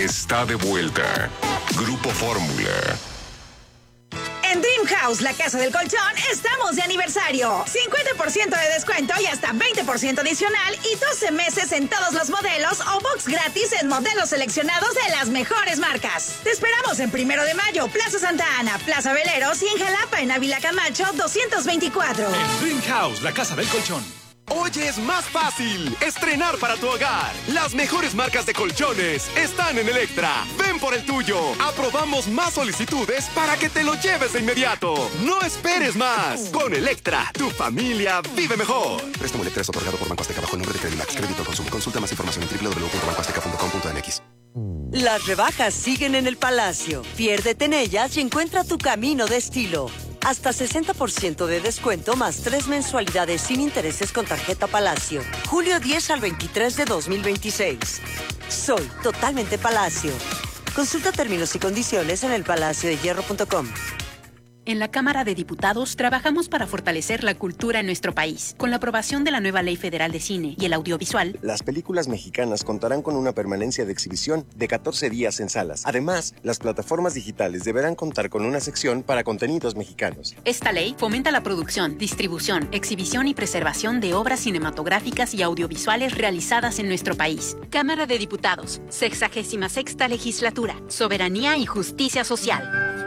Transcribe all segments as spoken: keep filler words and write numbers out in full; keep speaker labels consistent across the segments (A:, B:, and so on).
A: está de vuelta. Grupo Fórmula.
B: En Dream House, la casa del colchón, estamos de aniversario. cincuenta por ciento de descuento y hasta veinte por ciento adicional y doce meses en todos los modelos o box gratis en modelos seleccionados de las mejores marcas. Te esperamos en Primero de Mayo, Plaza Santa Ana, Plaza Veleros y en Jalapa, en Ávila Camacho doscientos veinticuatro.
C: En Dream House, la casa del colchón.
D: Hoy es más fácil estrenar para tu hogar. Las mejores marcas de colchones están en Electra. Ven por el tuyo. Aprobamos más solicitudes para que te lo lleves de inmediato. No esperes más. Con Electra, tu familia vive mejor.
E: Préstamo Electra es otorgado por Banco Azteca bajo el nombre de Credimax. Crédito al consumo. Consulta más información en doble u doble u doble u punto banco azteca punto com punto m x.
F: Las rebajas siguen en el Palacio. Piérdete en ellas y encuentra tu camino de estilo. Hasta sesenta por ciento de descuento más tres mensualidades sin intereses con tarjeta Palacio. Julio diez al veintitrés de dos mil veintiséis. Soy totalmente Palacio. Consulta términos y condiciones en el palacio de hierro punto com.
G: En la Cámara de Diputados trabajamos para fortalecer la cultura en nuestro país. Con la aprobación de la nueva Ley Federal de Cine y el Audiovisual,
H: las películas mexicanas contarán con una permanencia de exhibición de catorce días en salas. Además, las plataformas digitales deberán contar con una sección para contenidos mexicanos.
G: Esta ley fomenta la producción, distribución, exhibición y preservación de obras cinematográficas y audiovisuales realizadas en nuestro país. Cámara de Diputados, sexagésima sexta legislatura, soberanía y justicia social.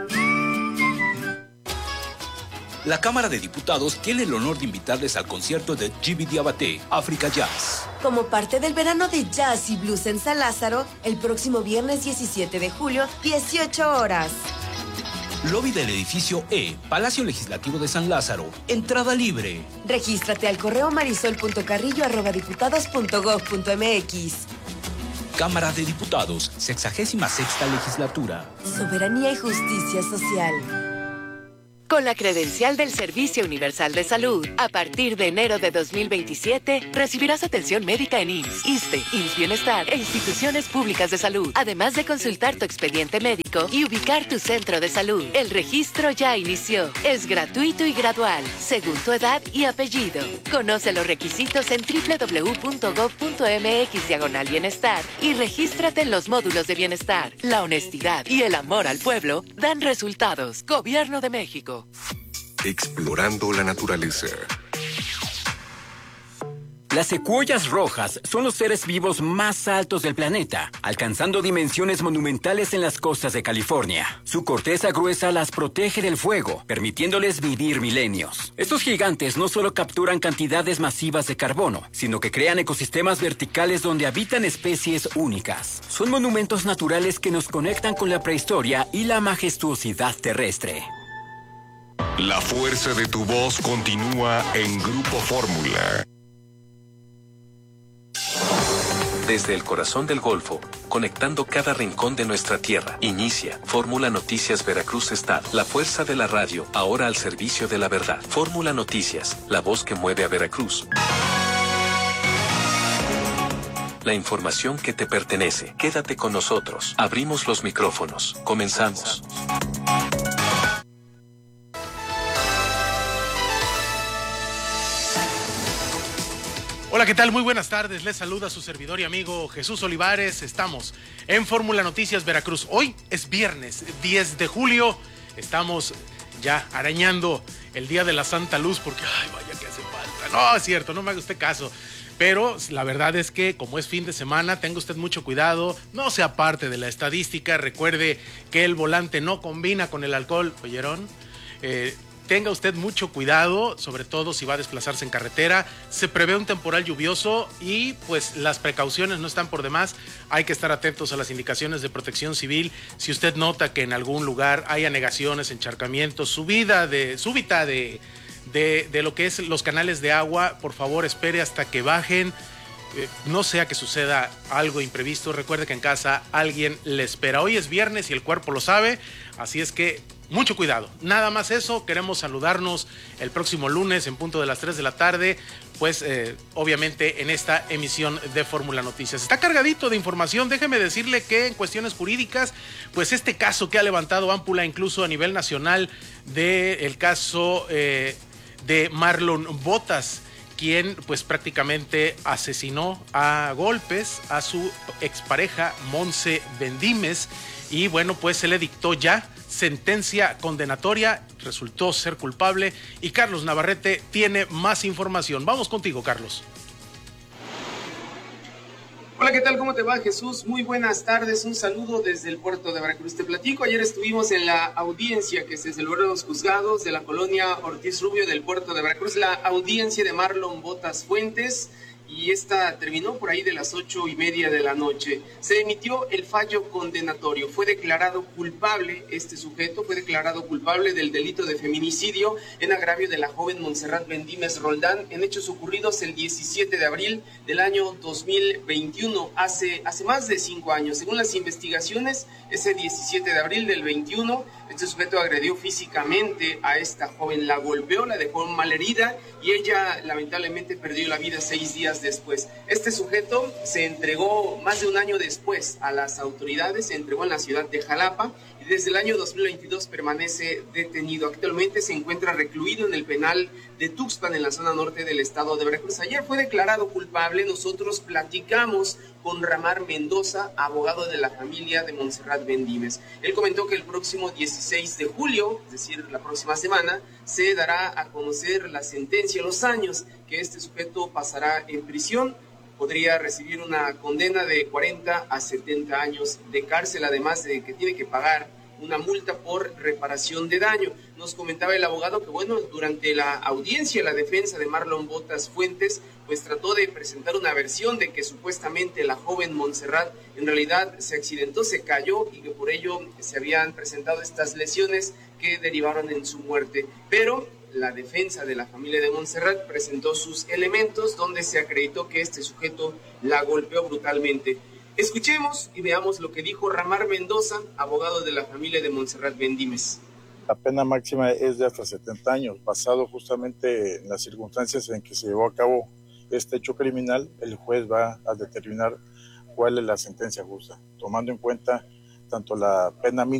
C: La Cámara de Diputados tiene el honor de invitarles al concierto de Djiby Diabaté, África Jazz.
I: Como parte del verano de jazz y blues en San Lázaro, el próximo viernes diecisiete de julio, dieciocho horas.
C: Lobby del edificio E, Palacio Legislativo de San Lázaro. Entrada libre.
I: Regístrate al correo marisol punto carrillo arroba diputados punto gob punto m x.
C: Cámara de Diputados, sexagésima sexta legislatura.
I: Soberanía y justicia social.
J: Con la credencial del Servicio Universal de Salud, a partir de enero de dos mil veintisiete, recibirás atención médica en I M S S, ISSSTE, I M S S Bienestar e instituciones públicas de salud, además de consultar tu expediente médico y ubicar tu centro de salud. El registro ya inició. Es gratuito y gradual, según tu edad y apellido. Conoce los requisitos en doble u doble u doble u punto gob punto m x diagonal bienestar y regístrate en los módulos de bienestar. La honestidad y el amor al pueblo dan resultados. Gobierno de México.
A: Explorando la naturaleza.
K: Las secuoyas rojas son los seres vivos más altos del planeta, alcanzando dimensiones monumentales en las costas de California. Su corteza gruesa las protege del fuego, permitiéndoles vivir milenios. Estos gigantes no solo capturan cantidades masivas de carbono, sino que crean ecosistemas verticales donde habitan especies únicas. Son monumentos naturales que nos conectan con la prehistoria y la majestuosidad terrestre.
A: La fuerza de tu voz continúa en Grupo Fórmula.
L: Desde el corazón del Golfo, conectando cada rincón de nuestra tierra, inicia Fórmula Noticias Veracruz Star, la fuerza de la radio, ahora al servicio de la verdad. Fórmula Noticias, la voz que mueve a Veracruz. La información que te pertenece. Quédate con nosotros. Abrimos los micrófonos. Comenzamos.
M: Hola, ¿qué tal? Muy buenas tardes. Les saluda su servidor y amigo Jesús Olivares. Estamos en Fórmula Noticias Veracruz. Hoy es viernes diez de julio. Estamos ya arañando el día de la Santa Luz porque, ay, vaya que hace falta. No, es cierto, no me haga usted caso. Pero la verdad es que como es fin de semana, tenga usted mucho cuidado, no sea parte de la estadística. Recuerde que el volante no combina con el alcohol. ¿Oyeron? Eh... Tenga usted mucho cuidado, sobre todo si va a desplazarse en carretera. Se prevé un temporal lluvioso y pues las precauciones no están por demás. Hay que estar atentos a las indicaciones de Protección Civil. Si usted nota que en algún lugar hay anegaciones, encharcamientos, subida de, súbita de, de, de lo que es los canales de agua, por favor espere hasta que bajen. Eh, no sea que suceda algo imprevisto. Recuerde que en casa alguien le espera. Hoy es viernes y el cuerpo lo sabe, así es que mucho cuidado. Nada más eso, queremos saludarnos el próximo lunes en punto de las tres de la tarde, pues eh, obviamente en esta emisión de Fórmula Noticias. Está cargadito de información, déjeme decirle que en cuestiones jurídicas, pues este caso que ha levantado ámpula incluso a nivel nacional del caso eh, de Marlon Botas, quien pues prácticamente asesinó a golpes a su expareja Montse Bendímez, y bueno, pues se le dictó ya sentencia condenatoria, resultó ser culpable, y Carlos Navarrete tiene más información. Vamos contigo, Carlos.
N: Hola, ¿qué tal? ¿Cómo te va, Jesús? Muy buenas tardes, un saludo desde el puerto de Veracruz. Te platico, ayer estuvimos en la audiencia que se celebró en los juzgados de la colonia Ortiz Rubio del puerto de Veracruz, la audiencia de Marlon Botas Fuentes, y esta terminó por ahí de las ocho y media de la noche. Se emitió el fallo condenatorio. Fue declarado culpable este sujeto, fue declarado culpable del delito de feminicidio en agravio de la joven Montserrat Bendímez Roldán en hechos ocurridos el diecisiete de abril del año dos mil veintiuno, hace, hace más de cinco años. Según las investigaciones, ese diecisiete de abril del veintiuno, este sujeto agredió físicamente a esta joven, la golpeó, la dejó malherida y ella lamentablemente perdió la vida seis días después. Este sujeto se entregó más de un año después a las autoridades, se entregó en la ciudad de Jalapa y desde el año dos mil veintidós permanece detenido. Actualmente se encuentra recluido en el penal de Tuxpan, en la zona norte del estado de Veracruz. Ayer fue declarado culpable. Nosotros platicamos con Ramar Mendoza, abogado de la familia de Montserrat Bendímez. Él comentó que el próximo dieciséis de julio, es decir, la próxima semana, se dará a conocer la sentencia, los años que este sujeto pasará en prisión. Podría recibir una condena de cuarenta a setenta años de cárcel, además de que tiene que pagar una multa por reparación de daño. Nos comentaba el abogado que, bueno, durante la audiencia, la defensa de Marlon Botas Fuentes, pues trató de presentar una versión de que supuestamente la joven Montserrat en realidad se accidentó, se cayó y que por ello se habían presentado estas lesiones que derivaron en su muerte. Pero la defensa de la familia de Montserrat presentó sus elementos donde se acreditó que este sujeto la golpeó brutalmente. Escuchemos y veamos lo que dijo Ramar Mendoza, abogado de la familia de Montserrat Bendímez.
O: La pena máxima es de hasta setenta años, basado justamente en las circunstancias en que se llevó a cabo este hecho criminal. El juez va a determinar cuál es la sentencia justa, tomando en cuenta tanto la pena mínima